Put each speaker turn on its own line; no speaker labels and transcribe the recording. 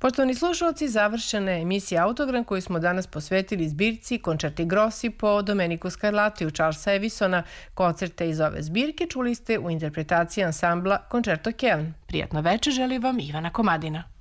Poštovani slušalci, završena je emisija Autogram koju smo danas posvetili zbirci Concerti Grossi po Domeniku Scarlatiju Charlesa Evisona. Koncerte iz ove zbirke čuli ste u interpretaciji ansambla Concerto Keln. Prijatno večer želi vam Ivana Komadina.